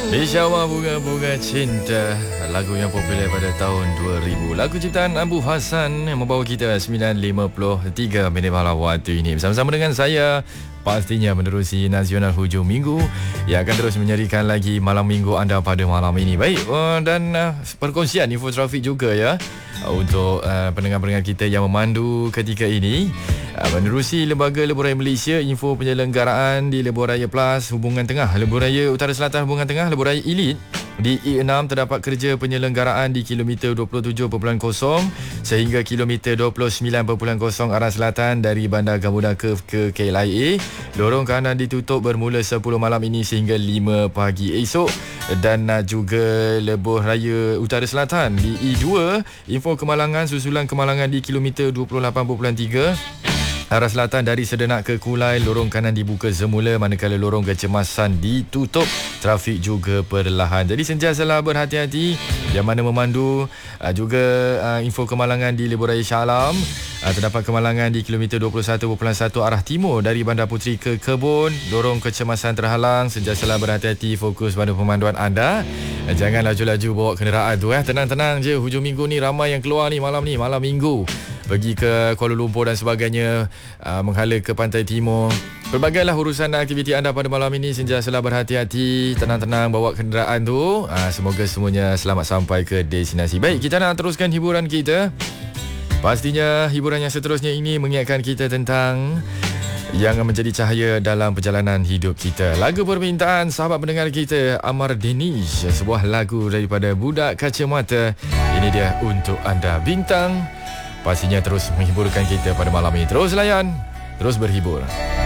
Insya-Allah bunga-bunga cinta, lagu yang popular pada tahun 2000. Lagu ciptaan Abu Hassan yang membawa kita 9.53 minit malam waktu ini. Bersama-sama dengan saya, pastinya menerusi Nasional Hujung Minggu yang akan terus menyerikan lagi malam minggu anda pada malam ini. Baik, dan perkongsian info trafik juga ya untuk pendengar-pendengar kita yang memandu ketika ini. Menerusi Lembaga Lebuh Malaysia, info penyelenggaraan di Lebuh Raya Plus Hubungan Tengah, Lebuh Raya Utara Selatan Hubungan Tengah, Lebuh Raya Elite. Di E6 terdapat kerja penyelenggaraan di kilometer 27.0 sehingga kilometer 29.0 arah selatan dari Bandar Gamuda Curve ke KLIA. Lorong kanan ditutup bermula 10 malam ini sehingga 5 pagi esok. Dan juga Lebuh Raya Utara Selatan di E2, info kemalangan susulan kemalangan di kilometer 28.3 arah selatan dari Sedenak ke Kulai. Lorong kanan dibuka semula manakala lorong kecemasan ditutup. Trafik juga perlahan. Jadi sentiasalah berhati-hati yang mana memandu. Juga info kemalangan di Lebuh Raya Shah Alam. Terdapat kemalangan di kilometer 21.1 arah timur dari Bandar Puteri ke Kebun. Lorong kecemasan terhalang. Sentiasalah berhati-hati, fokus pada pemanduan anda. Jangan laju-laju bawa kenderaan tu. Tenang-tenang je. Hujung minggu ni ramai yang keluar ni, malam minggu. Pergi ke Kuala Lumpur dan sebagainya, menghala ke Pantai Timur. Pelbagailah urusan dan aktiviti anda pada malam ini. Sentiasalah berhati-hati, tenang-tenang bawa kenderaan tu. Semoga semuanya selamat sampai ke destinasi. Baik, kita nak teruskan hiburan kita. Pastinya hiburan yang seterusnya ini mengingatkan kita tentang yang menjadi cahaya dalam perjalanan hidup kita. Lagu permintaan sahabat pendengar kita, Amar Denish, sebuah lagu daripada Budak Kacamata. Ini dia untuk anda. Bintang pastinya terus menghiburkan kita pada malam ini. Terus layan, terus berhibur.